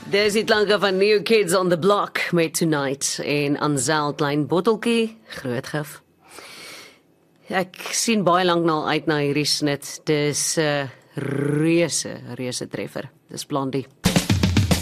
Dis die klanke van New Kids on the Block met Tonight en Ansel klein botteltjie, groot gif. Ek sien baie lank na uit na hierdie snit. Dis 'n reuse treffer. Dis Blondie.